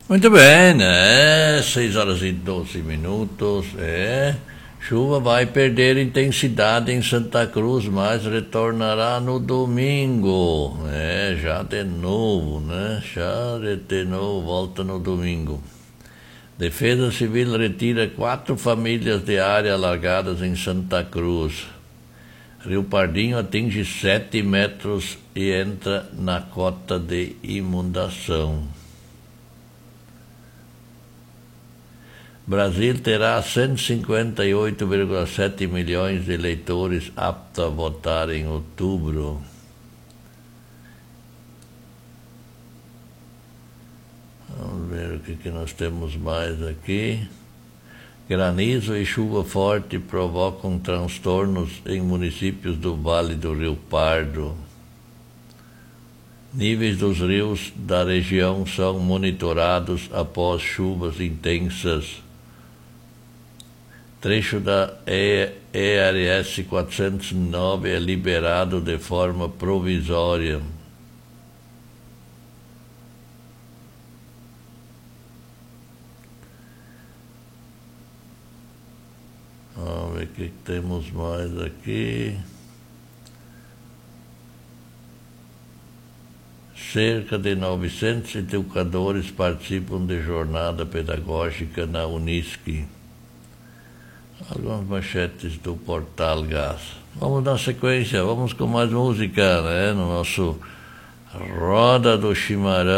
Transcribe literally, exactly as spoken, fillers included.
Muito bem, né? seis horas e doze minutos, é. Chuva vai perder intensidade em Santa Cruz, mas retornará no domingo. É, já de novo, né? Já de novo, volta no domingo. Defesa Civil retira quatro famílias de área alargadas em Santa Cruz. Rio Pardinho atinge sete metros e entra na cota de inundação. Brasil terá cento e cinquenta e oito vírgula sete milhões de eleitores aptos a votar em outubro. Vamos ver o que, que nós temos mais aqui. Granizo e chuva forte provocam transtornos em municípios do Vale do Rio Pardo. Níveis dos rios da região são monitorados após chuvas intensas. Trecho da E R S quatrocentos e nove é liberado de forma provisória. Vamos ver o que temos mais aqui. Cerca de novecentos educadores participam de jornada pedagógica na Unisc. Algumas manchetes do Portal Gás. Vamos na sequência, vamos com mais música, né? No nosso Roda do Chimarrão.